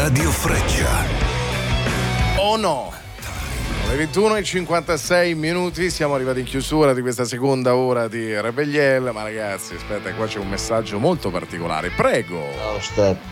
Radio Freccia. Oh no! Alle 21:56 siamo arrivati in chiusura di questa seconda ora di Rebelliel. Ma ragazzi, aspetta, qua c'è un messaggio molto particolare. Prego. Ciao Steph.